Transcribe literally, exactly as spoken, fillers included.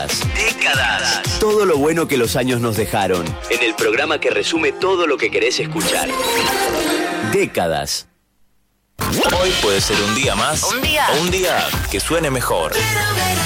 Décadas. Décadas. Todo lo bueno que los años nos dejaron. En el programa que resume todo lo que querés escuchar. Décadas. Hoy puede ser un día más. Un día. O un día que suene mejor.